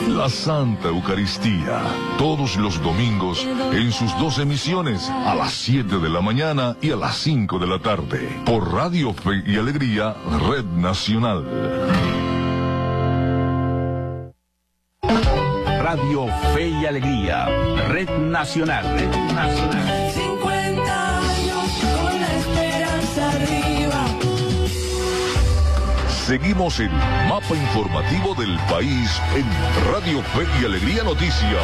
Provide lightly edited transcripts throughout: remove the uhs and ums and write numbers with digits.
La Santa Eucaristía, todos los domingos en sus 2 emisiones, a las 7 de la mañana y a las 5 de la tarde, por Radio Fe y Alegría, Red Nacional. Radio Fe y Alegría, Red Nacional. Red Nacional. 50 años con la esperanza arriba. Seguimos el mapa informativo del país en Radio Fe y Alegría Noticias.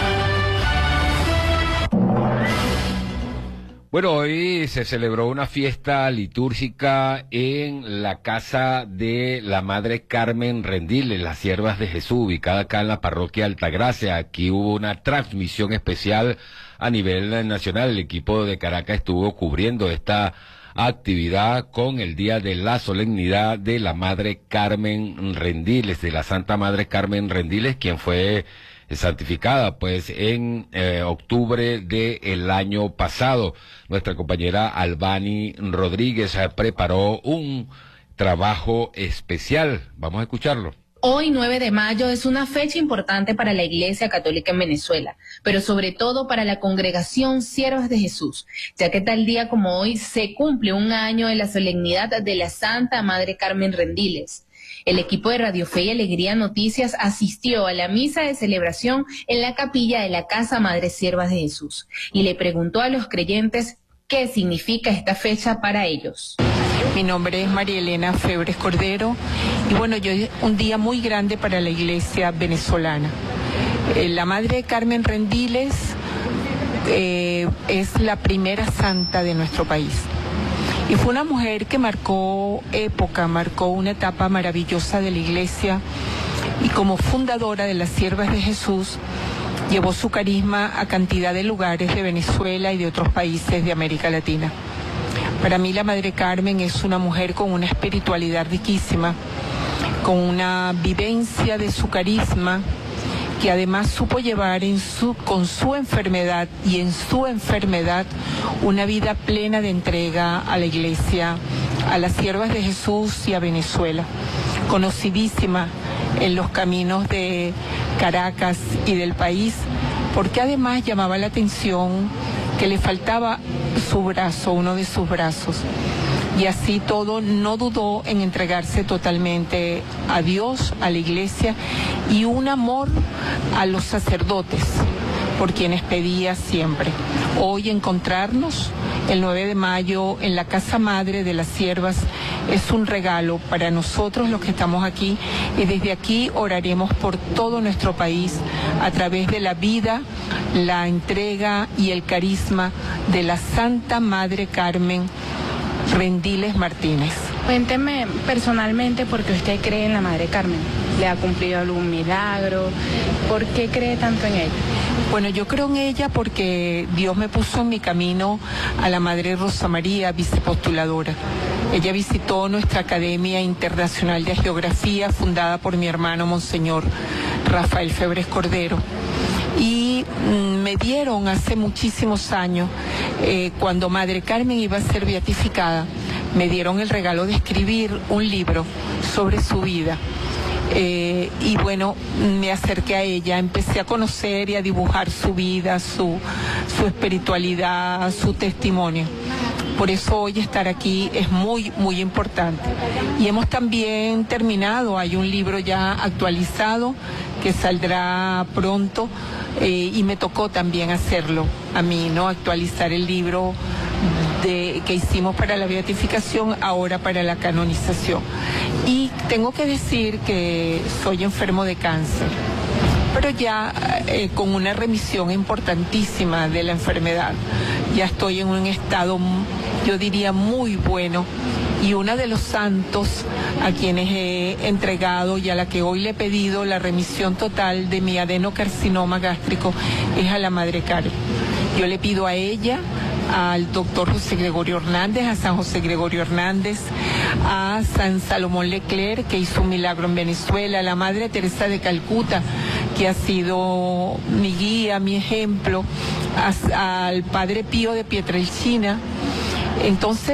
Bueno, hoy se celebró una fiesta litúrgica en la casa de la Madre Carmen Rendiles, las Siervas de Jesús, ubicada acá en la parroquia Altagracia. Aquí hubo una transmisión especial a nivel nacional. El equipo de Caracas estuvo cubriendo esta actividad con el día de la solemnidad de la Madre Carmen Rendiles, de la Santa Madre Carmen Rendiles, quien fue santificada pues en octubre del año pasado. Nuestra compañera Albani Rodríguez preparó un trabajo especial. Vamos a escucharlo. Hoy, 9 de mayo, es una fecha importante para la Iglesia Católica en Venezuela, pero sobre todo para la congregación Siervas de Jesús, ya que tal día como hoy se cumple un año de la solemnidad de la Santa Madre Carmen Rendiles. El equipo de Radio Fe y Alegría Noticias asistió a la misa de celebración en la capilla de la Casa Madre Siervas de Jesús y le preguntó a los creyentes qué significa esta fecha para ellos. Mi nombre es María Elena Febres Cordero y bueno, un día muy grande para la iglesia venezolana. La Madre Carmen Rendiles es la primera santa de nuestro país. Y fue una mujer que marcó época, marcó una etapa maravillosa de la iglesia y como fundadora de las Siervas de Jesús llevó su carisma a cantidad de lugares de Venezuela y de otros países de América Latina. Para mí la Madre Carmen es una mujer con una espiritualidad riquísima, con una vivencia de su carisma, que además supo llevar con su enfermedad y en su enfermedad una vida plena de entrega a la iglesia, a las Siervas de Jesús y a Venezuela. Conocidísima en los caminos de Caracas y del país, porque además llamaba la atención que le faltaba su brazo, uno de sus brazos. Y así todo no dudó en entregarse totalmente a Dios, a la iglesia y un amor a los sacerdotes, por quienes pedía siempre. Hoy encontrarnos el 9 de mayo en la Casa Madre de las Siervas es un regalo para nosotros los que estamos aquí y desde aquí oraremos por todo nuestro país a través de la vida, la entrega y el carisma de la Santa Madre Carmen Rendiles Martínez. Cuénteme personalmente por qué usted cree en la Madre Carmen. ¿Le ha cumplido algún milagro? ¿Por qué cree tanto en ella? Bueno, yo creo en ella porque Dios me puso en mi camino a la Madre Rosa María, vicepostuladora. Ella visitó nuestra Academia Internacional de Geografía, fundada por mi hermano Monseñor Rafael Febres Cordero. Y me dieron hace muchísimos años, cuando Madre Carmen iba a ser beatificada, me dieron el regalo de escribir un libro sobre su vida. Y bueno, me acerqué a ella, empecé a conocer y a dibujar su vida, su espiritualidad, su testimonio. Por eso hoy estar aquí es muy, muy importante. Y hemos también terminado, hay un libro ya actualizado que saldrá pronto y me tocó también hacerlo a mí, ¿no? Actualizar el libro que hicimos para la beatificación, ahora para la canonización. Y tengo que decir que soy enfermo de cáncer, pero ya con una remisión importantísima de la enfermedad. Ya estoy en un estado, yo diría, muy bueno. Y una de los santos a quienes he entregado y a la que hoy le he pedido la remisión total de mi adenocarcinoma gástrico es a la Madre Carmen. Yo le pido a ella, al doctor José Gregorio Hernández, a San José Gregorio Hernández, a San Salomón Leclerc, que hizo un milagro en Venezuela, a la Madre Teresa de Calcuta, que ha sido mi guía, mi ejemplo, al Padre Pío de Pietrelcina. Entonces,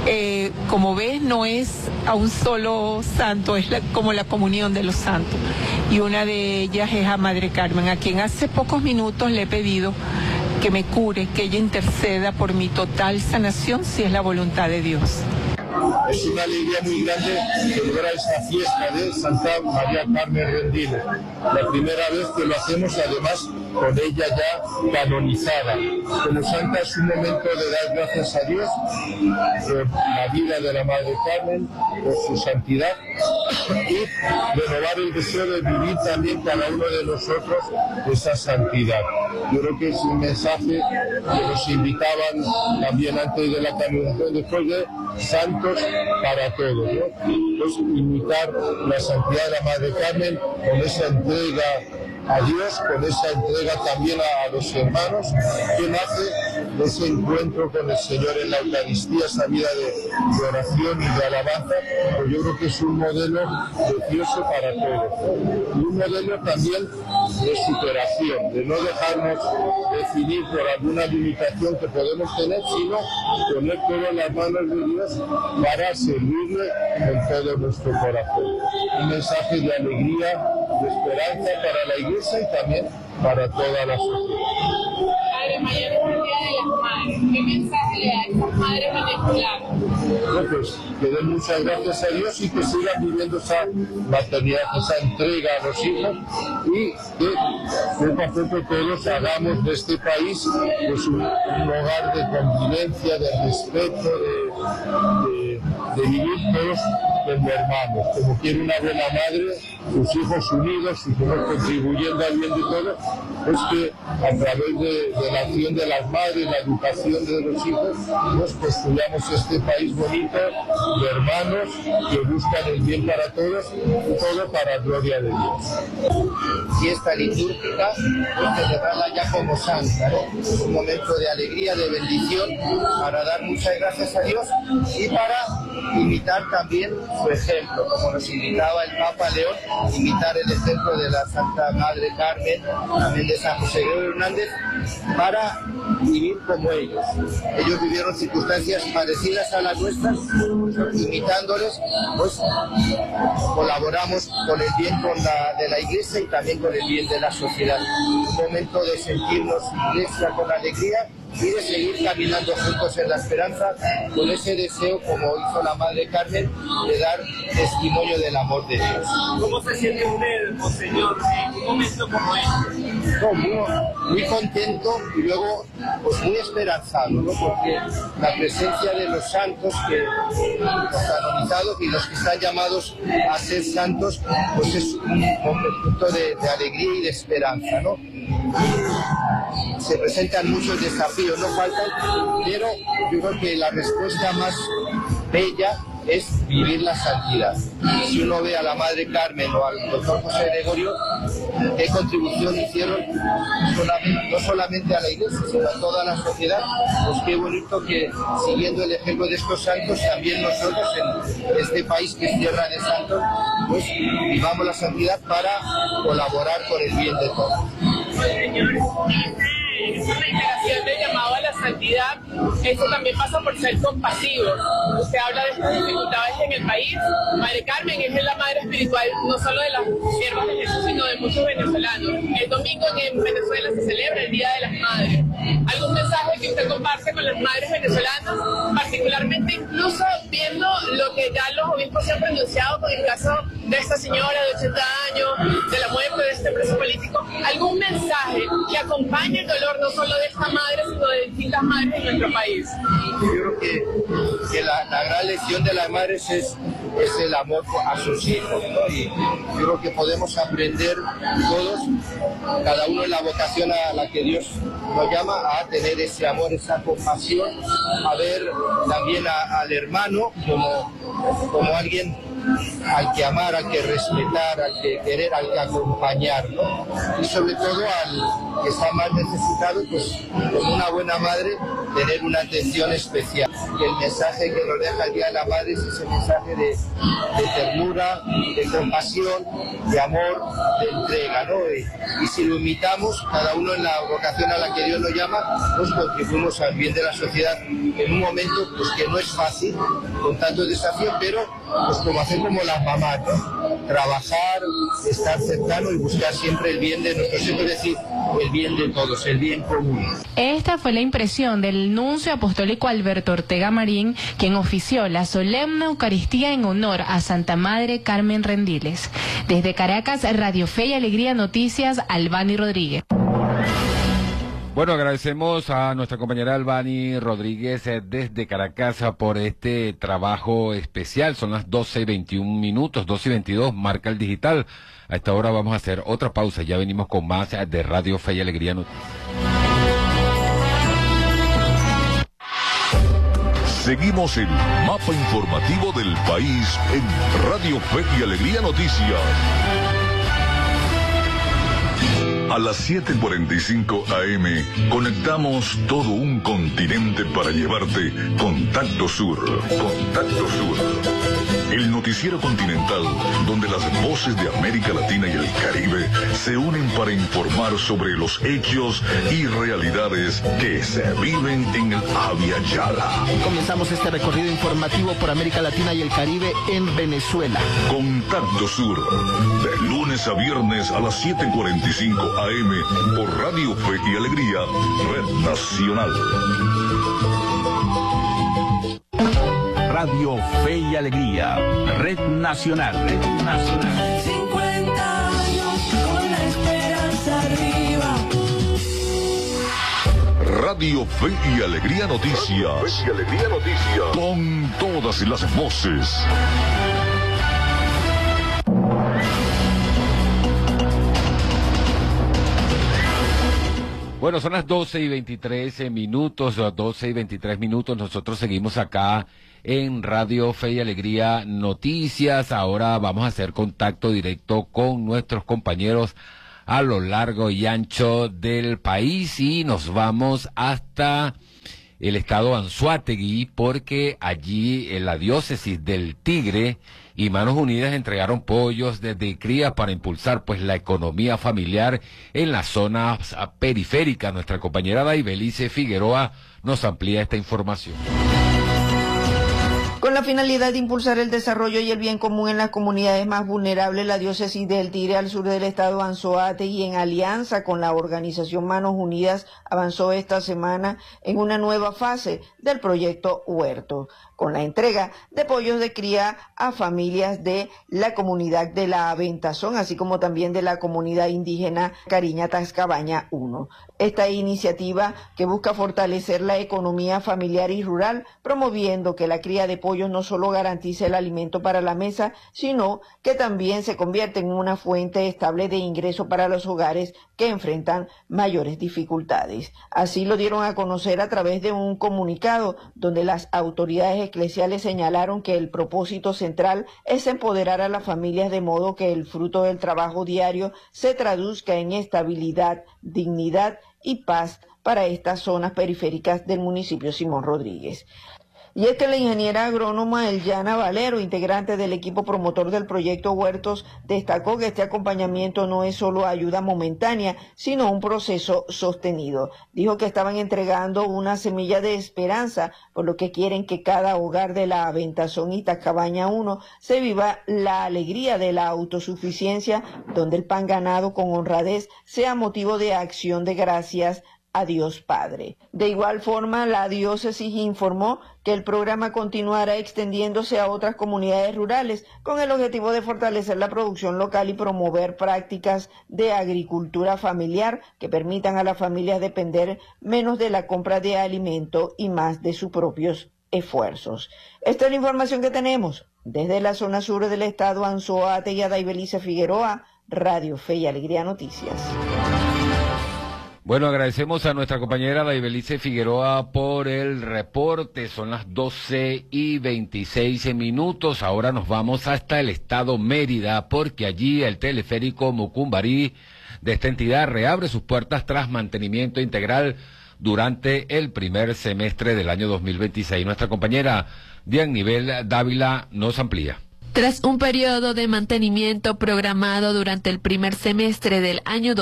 Como ves, no es a un solo santo, es como la comunión de los santos. Y una de ellas es a Madre Carmen, a quien hace pocos minutos le he pedido que me cure, que ella interceda por mi total sanación, si es la voluntad de Dios. Es una alegría muy grande celebrar esta fiesta de Santa María Carmen Rendile. La primera vez que lo hacemos, además, con ella ya canonizada. Como santa es un momento de dar gracias a Dios por la vida de la Madre Carmen, por su santidad, y renovar el deseo de vivir también cada uno de nosotros esa santidad. Yo creo que es un mensaje que nos invitaban también antes de la canonización, después de santos para todos, ¿no? Pues imitar la santidad de la Madre Carmen con esa entrega a Dios, con esa entrega también a los hermanos, que nace de ese encuentro con el Señor en la Eucaristía, esa vida de oración y de alabanza. Pues yo creo que es un modelo precioso para todos, ¿no? Y un modelo también de superación, de no dejarnos definir por alguna limitación que podemos tener, sino poner todo en las manos de Dios para servirle con todo nuestro corazón. Un mensaje de alegría, de esperanza para la Iglesia y también para toda la sociedad. Padre, mañana es el Día de las Madres. ¿Qué mensaje le da a esas madres venezolanas? Bueno, pues que den muchas gracias a Dios y que sigan viviendo esa maternidad, esa entrega a los hijos, y que poco a poco todos hagamos de este país pues un hogar de convivencia, de respeto, de vivir todos como hermanos, como quiere una buena madre, sus hijos unidos y todos contribuyendo al bien de todos. Es que a través de la acción de las madres, la educación de los hijos, nos construyamos este país bonito de hermanos que buscan el bien para todos y todo para gloria de Dios. Fiesta litúrgica, pues celebrarla ya como santa, ¿no? Es un momento de alegría, de bendición, para dar muchas gracias a Dios y para imitar también su ejemplo, como nos invitaba el Papa León, imitar el ejemplo de la Santa Madre Carmen, también de San José Gregorio Hernández, para vivir como ellos. Ellos vivieron circunstancias parecidas a las nuestras, imitándoles, pues colaboramos con el bien de la Iglesia y también con el bien de la sociedad. Un momento de sentirnos Iglesia con alegría y de seguir caminando juntos en la esperanza, con ese deseo, como hizo la Madre Carmen, de dar testimonio del amor de Dios. ¿Cómo se siente usted, Monseñor, en un momento como este? No, muy contento y luego pues muy esperanzado, ¿no? Porque la presencia de los santos, los canonizados y los que están llamados a ser santos, pues es un momento de alegría y de esperanza, ¿no? Se presentan muchos desafíos, no faltan, pero yo creo que la respuesta más bella es vivir la santidad. Si uno ve a la Madre Carmen o al doctor José Gregorio, qué contribución hicieron no solamente a la Iglesia, sino a toda la sociedad, pues qué bonito que, siguiendo el ejemplo de estos santos, también nosotros en este país que es tierra de santos, pues vivamos la santidad para colaborar con el bien de todos. Señor, esa reiteración del llamado a la santidad, eso también pasa por ser compasivos. Usted habla de estas dificultades en el país. Madre Carmen es la madre espiritual no solo de las siervas de Jesús, sino de muchos venezolanos. El domingo en Venezuela se celebra el Día de las Madres. ¿Algún mensaje que usted comparte con las madres venezolanas, particularmente incluso viendo lo que ya los obispos se han pronunciado con el caso de esta señora de 80 años, de la muerte de este preso político? ¿Algún mensaje que acompañe el dolor no solo de esta madre, sino de distintas madres en nuestro país? Yo creo que la gran lección de las madres es el amor a sus hijos, ¿no? Y yo creo que podemos aprender todos, cada uno en la vocación a la que Dios nos llama, a tener ese amor, esa compasión, a ver también al hermano como alguien al que amar, al que respetar, al que querer, al que acompañar, ¿no? Y sobre todo al que está más necesitado, pues como una buena madre, tener una atención especial. Y el mensaje que nos deja el Día de la Madre es ese mensaje de ternura, de compasión, de amor, de entrega, ¿no? Y si lo imitamos, cada uno en la vocación a la que Dios nos llama, pues contribuimos al bien de la sociedad en un momento pues que no es fácil, con tantos desafíos, pero pues como hacer como las mamás, ¿no? Trabajar, estar cercano y buscar siempre el bien de nuestros hijos, es decir, el bien de todos, el bien común. Esta fue la impresión del nuncio apostólico Alberto Ortega Marín, quien ofició la solemne Eucaristía en honor a Santa Madre Carmen Rendiles. Desde Caracas, Radio Fe y Alegría Noticias, Albany Rodríguez. Bueno, agradecemos a nuestra compañera Albany Rodríguez desde Caracas por este trabajo especial. Son las 12:21, 12:22, marca el digital. A esta hora vamos a hacer otra pausa. Ya venimos con más de Radio Fe y Alegría Noticias. Seguimos el mapa informativo del país en Radio Fe y Alegría Noticias. A las 7:45 AM conectamos todo un continente para llevarte Contacto Sur. Contacto Sur. El noticiero continental donde las voces de América Latina y el Caribe se unen para informar sobre los hechos y realidades que se viven en el Abya Yala. Comenzamos este recorrido informativo por América Latina y el Caribe en Venezuela. Contacto Sur, de lunes a viernes a las 7:45 AM por Radio Fe y Alegría, Red Nacional. Radio Fe y Alegría, Red Nacional. Red Nacional. 50 años con la esperanza arriba. Radio Fe y Alegría Noticias. Fe y Alegría Noticias. Con todas las voces. Bueno, son las 12:23, 12:23. Nosotros seguimos acá en Radio Fe y Alegría Noticias. Ahora vamos a hacer contacto directo con nuestros compañeros a lo largo y ancho del país y nos vamos hasta el estado Anzoátegui porque allí en la diócesis del Tigre y Manos Unidas entregaron pollos desde cría para impulsar pues la economía familiar en las zonas periféricas. Nuestra compañera Daibelice Figueroa nos amplía esta información. Con la finalidad de impulsar el desarrollo y el bien común en las comunidades más vulnerables, la diócesis del Tigre al sur del estado Anzoátegui, en alianza con la organización Manos Unidas, avanzó esta semana en una nueva fase del proyecto Huerto, con la entrega de pollos de cría a familias de la comunidad de la Aventazón, así como también de la comunidad indígena Cariña Tascabaña 1. Esta iniciativa que busca fortalecer la economía familiar y rural, promoviendo que la cría de pollos no solo garantice el alimento para la mesa, sino que también se convierte en una fuente estable de ingreso para los hogares que enfrentan mayores dificultades. Así lo dieron a conocer a través de un comunicado donde las autoridades eclesiales señalaron que el propósito central es empoderar a las familias de modo que el fruto del trabajo diario se traduzca en estabilidad, dignidad y paz para estas zonas periféricas del municipio Simón Rodríguez. Y es que la ingeniera agrónoma Eliana Valero, integrante del equipo promotor del proyecto Huertos, destacó que este acompañamiento no es solo ayuda momentánea, sino un proceso sostenido. Dijo que estaban entregando una semilla de esperanza, por lo que quieren que cada hogar de la Aventazón y Tascabaña 1 se viva la alegría de la autosuficiencia, donde el pan ganado con honradez sea motivo de acción de gracias a Dios Padre. De igual forma, la diócesis informó que el programa continuará extendiéndose a otras comunidades rurales con el objetivo de fortalecer la producción local y promover prácticas de agricultura familiar que permitan a las familias depender menos de la compra de alimento y más de sus propios esfuerzos. Esta es la información que tenemos desde la zona sur del estado Anzoátegui. Daibelice Figueroa, Radio Fe y Alegría Noticias. Bueno, agradecemos a nuestra compañera Daibelice Figueroa por el reporte. Son las 12:26. Ahora nos vamos hasta el estado Mérida, porque allí el teleférico Mucumbarí de esta entidad reabre sus puertas tras mantenimiento integral durante el primer semestre del año 2026. Nuestra compañera Diannivel Dávila nos amplía. Tras un periodo de mantenimiento programado durante el primer semestre del año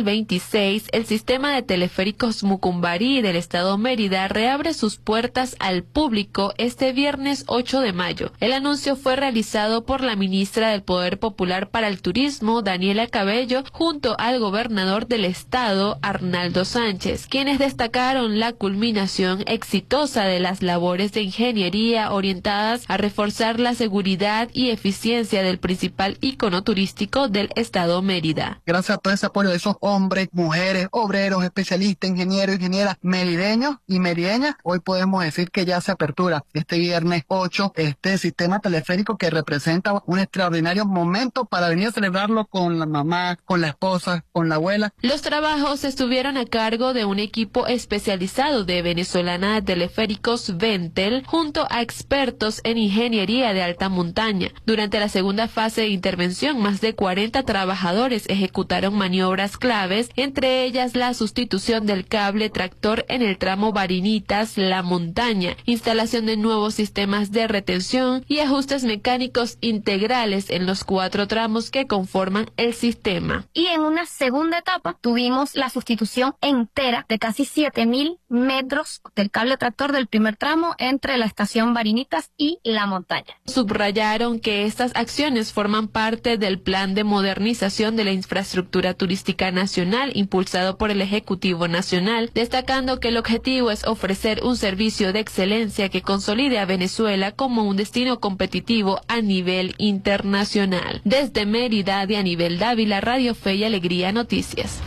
2026, el sistema de teleféricos Mucumbarí del estado Mérida reabre sus puertas al público este viernes 8 de mayo. El anuncio fue realizado por la ministra del Poder Popular para el Turismo, Daniela Cabello, junto al gobernador del estado, Arnaldo Sánchez, quienes destacaron la culminación exitosa de las labores de ingeniería orientadas a reforzar la seguridad y eficiencia del principal ícono turístico del estado Mérida. Gracias a todo ese apoyo de esos hombres, mujeres, obreros, especialistas, ingenieros, ingenieras, merideños y merideñas, hoy podemos decir que ya se apertura este viernes 8 este sistema teleférico que representa un extraordinario momento para venir a celebrarlo con la mamá, con la esposa, con la abuela. Los trabajos estuvieron a cargo de un equipo especializado de Venezolana de Teleféricos Ventel junto a expertos en ingeniería de alta montaña. Durante la segunda fase de intervención, más de 40 trabajadores ejecutaron maniobras claves, entre ellas la sustitución del cable tractor en el tramo Barinitas-La Montaña, instalación de nuevos sistemas de retención y ajustes mecánicos integrales en los 4 tramos que conforman el sistema. Y en una segunda etapa tuvimos la sustitución entera de casi 7.000 metros del cable tractor del primer tramo entre la estación Barinitas y La Montaña. Subrayaron que estas acciones forman parte del plan de modernización de la infraestructura turística nacional impulsado por el Ejecutivo Nacional, destacando que el objetivo es ofrecer un servicio de excelencia que consolide a Venezuela como un destino competitivo a nivel internacional. Desde Mérida, Diannivel Dávila, Radio Fe y Alegría Noticias.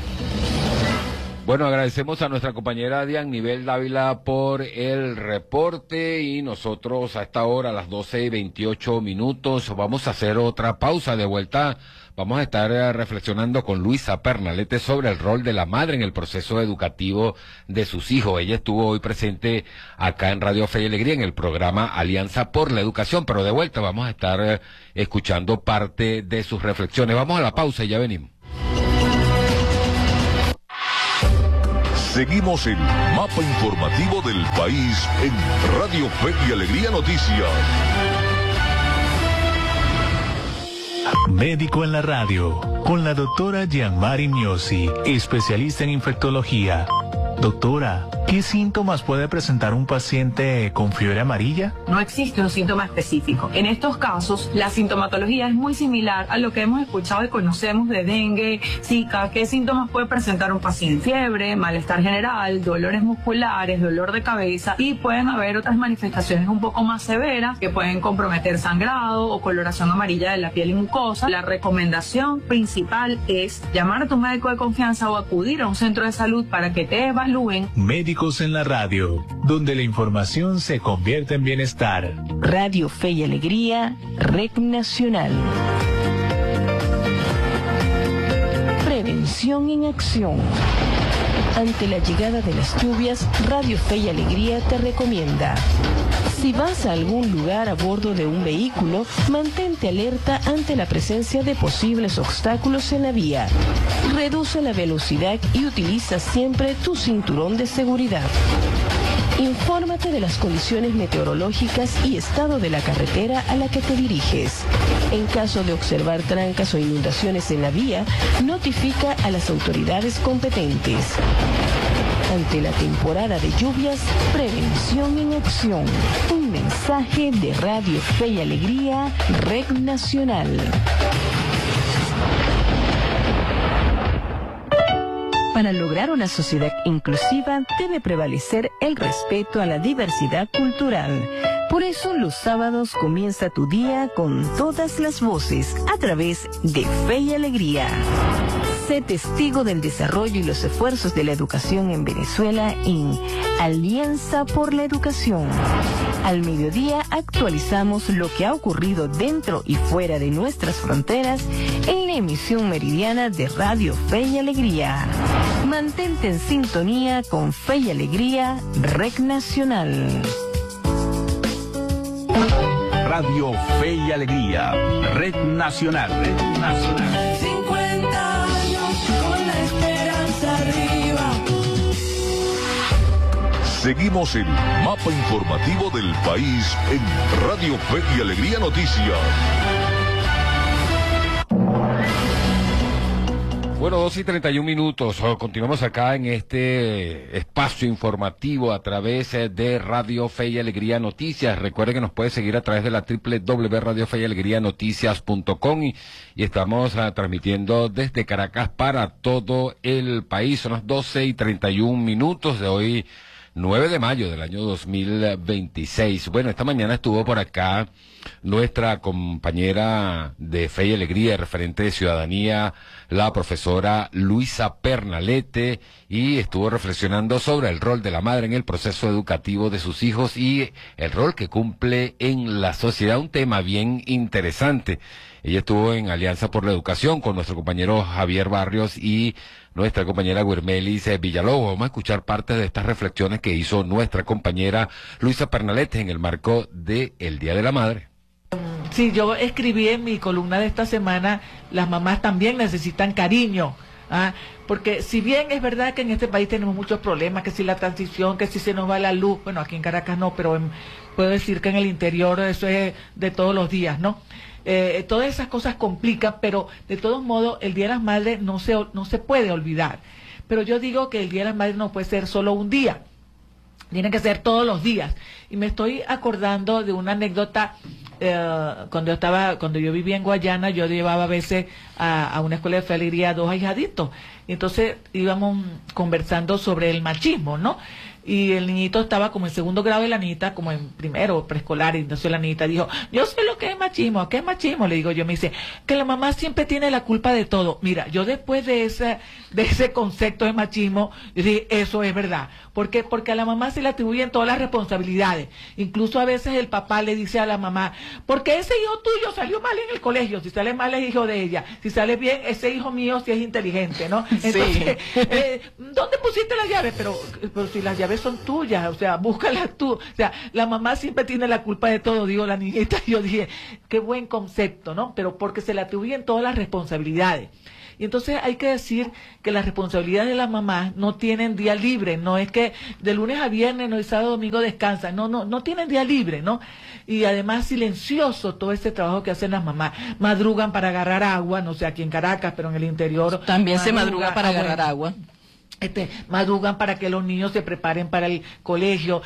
Bueno, agradecemos a nuestra compañera Diannivel Dávila por el reporte y nosotros a esta hora, a las 12:28, vamos a hacer otra pausa. De vuelta vamos a estar reflexionando con Luisa Pernalete sobre el rol de la madre en el proceso educativo de sus hijos. Ella estuvo hoy presente acá en Radio Fe y Alegría en el programa Alianza por la Educación, pero de vuelta vamos a estar escuchando parte de sus reflexiones. Vamos a la pausa y ya venimos. Seguimos el mapa informativo del país en Radio Fe y Alegría Noticias. Médico en la radio, con la doctora Gianmari Miosi, especialista en infectología. Doctora, ¿qué síntomas puede presentar un paciente con fiebre amarilla? No existe un síntoma específico. En estos casos, la sintomatología es muy similar a lo que hemos escuchado y conocemos de dengue, zika. ¿Qué síntomas puede presentar un paciente? Fiebre, malestar general, dolores musculares, dolor de cabeza, y pueden haber otras manifestaciones un poco más severas que pueden comprometer sangrado o coloración amarilla de la piel y mucosa. La recomendación principal es llamar a tu médico de confianza o acudir a un centro de salud para que te evalúen. Médicos en la radio, donde la información se convierte en bienestar. Radio Fe y Alegría, Red Nacional. Prevención en acción. Ante la llegada de las lluvias, Radio Fe y Alegría te recomienda: si vas a algún lugar a bordo de un vehículo, mantente alerta ante la presencia de posibles obstáculos en la vía. Reduce la velocidad y utiliza siempre tu cinturón de seguridad. Infórmate de las condiciones meteorológicas y estado de la carretera a la que te diriges. En caso de observar trancas o inundaciones en la vía, notifica a las autoridades competentes. Ante la temporada de lluvias, prevención en acción. Un mensaje de Radio Fe y Alegría, Red Nacional. Para lograr una sociedad inclusiva debe prevalecer el respeto a la diversidad cultural. Por eso los sábados comienza tu día con todas las voces a través de Fe y Alegría. Sé testigo del desarrollo y los esfuerzos de la educación en Venezuela en Alianza por la Educación. Al mediodía actualizamos lo que ha ocurrido dentro y fuera de nuestras fronteras en la emisión meridiana de Radio Fe y Alegría. Mantente en sintonía con Fe y Alegría, Red Nacional. Radio Fe y Alegría, Red Nacional. Red Nacional. 50 años con la esperanza arriba. Seguimos el mapa informativo del país en Radio Fe y Alegría Noticias. Bueno, 2:31. Continuamos acá en este espacio informativo a través de Radio Fe y Alegría Noticias. Recuerde que nos puede seguir a través de la www.radiofeyalegrianoticias.com y estamos transmitiendo desde Caracas para todo el país. Son las 12:31 de hoy, 9 de mayo del año 2026. Bueno, esta mañana estuvo por acá nuestra compañera de Fe y Alegría, referente de Ciudadanía, la profesora Luisa Pernalete, y estuvo reflexionando sobre el rol de la madre en el proceso educativo de sus hijos y el rol que cumple en la sociedad, un tema bien interesante. Ella estuvo en Alianza por la Educación con nuestro compañero Javier Barrios y nuestra compañera Guirmelis Villalobos. Vamos a escuchar parte de estas reflexiones que hizo nuestra compañera Luisa Pernalete en el marco del Día de la Madre. Sí, yo escribí en mi columna de esta semana, las mamás también necesitan cariño, porque si bien es verdad que en este país tenemos muchos problemas, que si la transición, que si se nos va la luz, bueno, aquí en Caracas no, pero puedo decir que en el interior eso es de todos los días, ¿no? Todas esas cosas complican, pero de todos modos el Día de las Madres no se puede olvidar. Pero yo digo que el Día de las Madres no puede ser solo un día, tiene que ser todos los días. Y me estoy acordando de una anécdota. Cuando yo vivía en Guayana, yo llevaba a veces a una escuela de Fe y Alegría a 2 ahijaditos. Y entonces íbamos conversando sobre el machismo, ¿no? Y el niñito estaba como en segundo grado y la niñita como en primero preescolar, y entonces la niñita dijo, yo sé lo que es machismo. ¿Qué es machismo? Le digo yo, me dice, que la mamá siempre tiene la culpa de todo. Mira, yo después de ese concepto de machismo, yo dije, eso es verdad. ¿Por qué? Porque a la mamá se le atribuyen todas las responsabilidades. Incluso a veces el papá le dice a la mamá, porque ese hijo tuyo salió mal en el colegio, si sale mal es hijo de ella, si sale bien, ese hijo mío sí es inteligente, ¿no? Entonces, ¿dónde pusiste las llaves? Pero si las llaves son tuyas, o sea, búscalas tú. O sea, la mamá siempre tiene la culpa de todo, digo la niñita. Yo dije, qué buen concepto, ¿no? Pero porque se le atribuyen todas las responsabilidades. Y entonces hay que decir que las responsabilidades de las mamás no tienen día libre, no es que de lunes a viernes, no es sábado, domingo descansan, no tienen día libre, ¿no? Y además silencioso todo este trabajo que hacen las mamás. Madrugan para agarrar agua, no sé, aquí en Caracas, pero en el interior también se madruga para agarrar agua. Madrugan para que los niños se preparen para el colegio,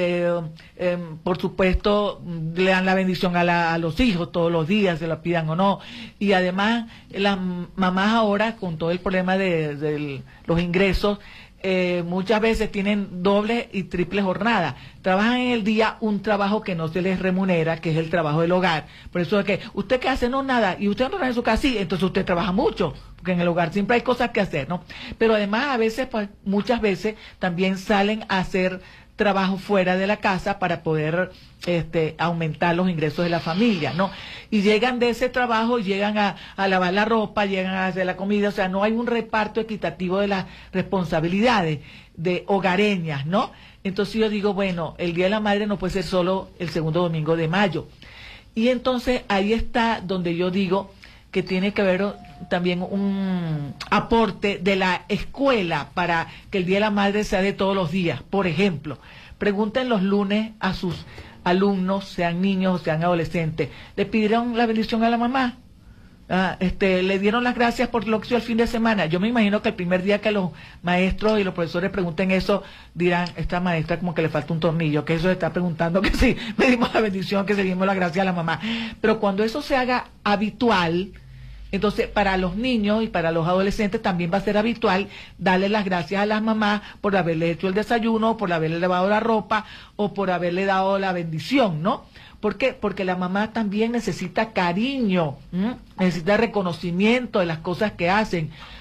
por supuesto le dan la bendición a los hijos todos los días, se la pidan o no, y además las mamás ahora con todo el problema de los ingresos, muchas veces tienen doble y triple jornada, trabajan en el día un trabajo que no se les remunera, que es el trabajo del hogar. Por eso es que usted qué hace, no nada, y usted no trabaja en su casa, sí, entonces usted trabaja mucho, porque en el hogar siempre hay cosas que hacer, ¿no? Pero además a veces, pues, muchas veces también salen a hacer trabajo fuera de la casa para poder aumentar los ingresos de la familia, ¿no? Y llegan de ese trabajo, llegan a lavar la ropa, llegan a hacer la comida, o sea, no hay un reparto equitativo de las responsabilidades de hogareñas, ¿no? Entonces yo digo, bueno, el Día de la Madre no puede ser solo el segundo domingo de mayo. Y entonces ahí está donde yo digo que tiene que haber también un aporte de la escuela para que el Día de la Madre sea de todos los días. Por ejemplo, pregunten los lunes a sus alumnos, sean niños o sean adolescentes, ¿le pidieron la bendición a la mamá? Le dieron las gracias por lo que hizo el fin de semana. Yo me imagino que el primer día que los maestros y los profesores pregunten eso, dirán, esta maestra como que le falta un tornillo, que eso está preguntando, que sí, le dimos la bendición, que se dimos la gracia a la mamá. Pero cuando eso se haga habitual, entonces para los niños y para los adolescentes también va a ser habitual darle las gracias a las mamás por haberle hecho el desayuno, por haberle lavado la ropa o por haberle dado la bendición, ¿no? ¿Por qué? Porque la mamá también necesita cariño, necesita reconocimiento de las cosas que hacen.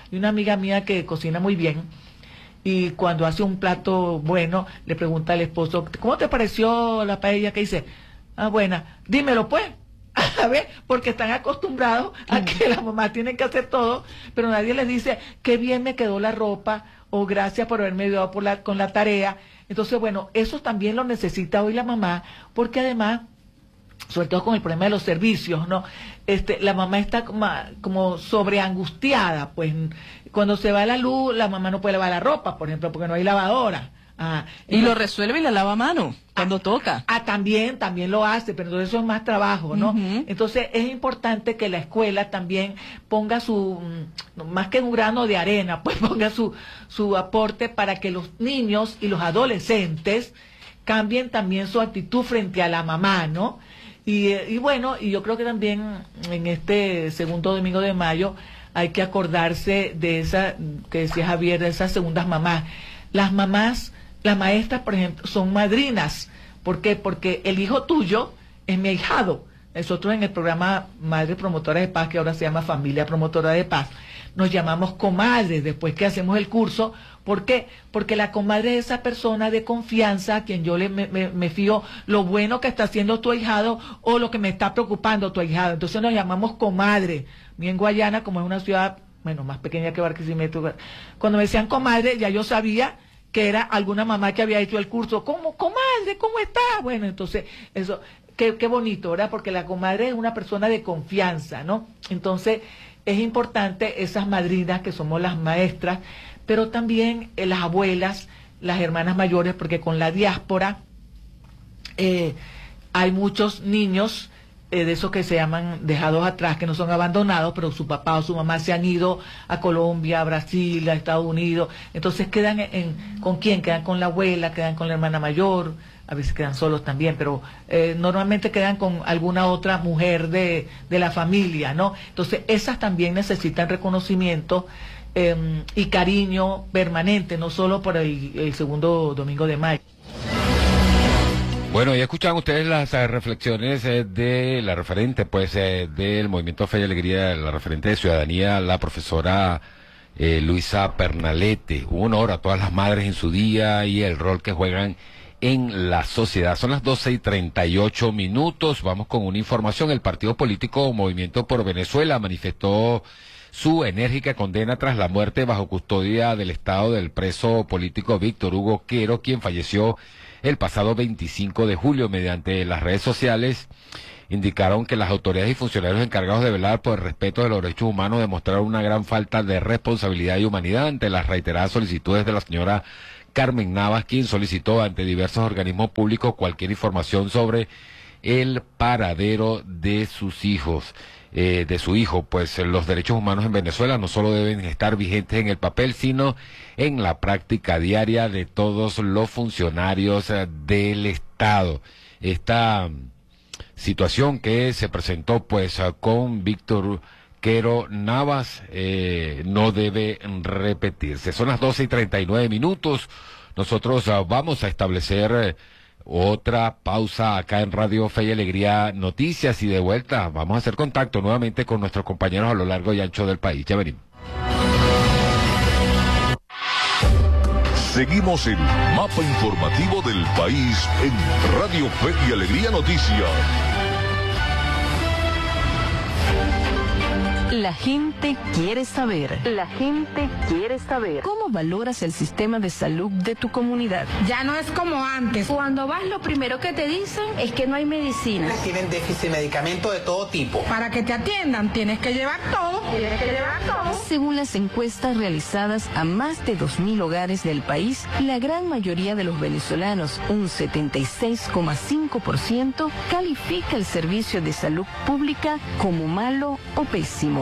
y una amiga mía que cocina muy bien, y cuando hace un plato bueno, le pregunta al esposo, ¿cómo te pareció la paella? Que dice, buena, dímelo pues. A ver, porque están acostumbrados a que la mamá tiene que hacer todo, pero nadie les dice, qué bien me quedó la ropa, o gracias por haberme ayudado con la tarea. Entonces, bueno, eso también lo necesita hoy la mamá, porque además, sobre todo con el problema de los servicios, ¿no? La mamá está como sobreangustiada, pues cuando se va la luz, la mamá no puede lavar la ropa, por ejemplo, porque no hay lavadora. Y lo resuelve y la lava a mano cuando toca. También lo hace, pero entonces eso es más trabajo, ¿no? Entonces es importante que la escuela también ponga más que un grano de arena, pues ponga su aporte para que los niños y los adolescentes cambien también su actitud frente a la mamá, ¿no? Y bueno, y yo creo que también en este segundo domingo de mayo hay que acordarse de esa, que decía Javier, de esas segundas mamás. Las mamás, las maestras, por ejemplo, son madrinas. ¿Por qué? Porque el hijo tuyo es mi ahijado. Nosotros en el programa Madre Promotora de Paz, que ahora se llama Familia Promotora de Paz, nos llamamos comadres después que hacemos el curso. ¿Por qué? Porque la comadre es esa persona de confianza a quien yo me fío lo bueno que está haciendo tu ahijado o lo que me está preocupando tu ahijado. Entonces nos llamamos comadre. Mi en Guayana, como es una ciudad, bueno, más pequeña que Barquisimeto, cuando me decían comadre, ya yo sabía que era alguna mamá que había hecho el curso. ¿Cómo, comadre? ¿Cómo está? Bueno, entonces, eso, qué bonito, ¿verdad? Porque la comadre es una persona de confianza, ¿no? Entonces, es importante esas madrinas que somos las maestras, pero también las abuelas, las hermanas mayores, porque con la diáspora hay muchos niños de esos que se llaman dejados atrás, que no son abandonados, pero su papá o su mamá se han ido a Colombia, a Brasil, a Estados Unidos. Entonces quedan ¿con quién? Quedan con la abuela, quedan con la hermana mayor, a veces quedan solos también, pero normalmente quedan con alguna otra mujer de la familia, ¿no? Entonces esas también necesitan reconocimiento y cariño permanente, no solo por el segundo domingo de mayo. Bueno, ya escuchaban ustedes las reflexiones de la referente, pues, del Movimiento Fe y Alegría, la referente de Ciudadanía, la profesora Luisa Pernalete. Un honor a todas las madres en su día y el rol que juegan en la sociedad. Son las 12:38. Vamos con una información. El partido político Movimiento por Venezuela manifestó su enérgica condena tras la muerte bajo custodia del Estado del preso político Víctor Hugo Quero, quien falleció el pasado 25 de julio. Mediante las redes sociales indicaron que las autoridades y funcionarios encargados de velar por el respeto de los derechos humanos demostraron una gran falta de responsabilidad y humanidad ante las reiteradas solicitudes de la señora Carmen Navas, quien solicitó ante diversos organismos públicos cualquier información sobre el paradero de sus hijos. De su hijo, pues los derechos humanos en Venezuela no solo deben estar vigentes en el papel, sino en la práctica diaria de todos los funcionarios del Estado. Esta situación que se presentó pues con Víctor Quero Navas no debe repetirse. Son las 12:39. Nosotros vamos a establecer otra pausa acá en Radio Fe y Alegría Noticias, y de vuelta vamos a hacer contacto nuevamente con nuestros compañeros a lo largo y ancho del país. Ya venimos. Seguimos en Mapa Informativo del País en Radio Fe y Alegría Noticias. La gente quiere saber. La gente quiere saber. ¿Cómo valoras el sistema de salud de tu comunidad? Ya no es como antes. Cuando vas, lo primero que te dicen es que no hay medicinas. Tienen déficit de medicamentos de todo tipo. Para que te atiendan, tienes que llevar todo. Según las encuestas realizadas a más de 2.000 hogares del país, la gran mayoría de los venezolanos, un 76,5%, califica el servicio de salud pública como malo o pésimo.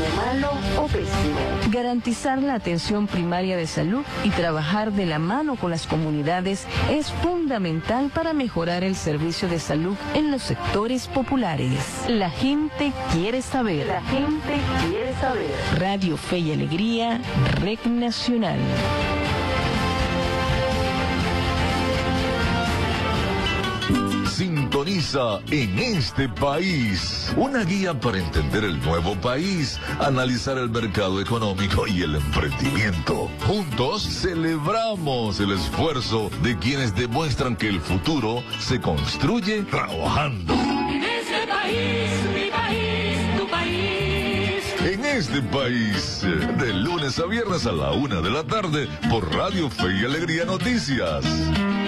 Garantizar la atención primaria de salud y trabajar de la mano con las comunidades es fundamental para mejorar el servicio de salud en los sectores populares. La gente quiere saber. La gente quiere saber. Radio Fe y Alegría, Red Nacional. Sintoniza comienza en este país. Una guía para entender el nuevo país, analizar el mercado económico y el emprendimiento. Juntos celebramos el esfuerzo de quienes demuestran que el futuro se construye trabajando. En este país, mi país, tu país. En este país, de lunes a viernes a la 1 de la tarde, por Radio Fe y Alegría Noticias.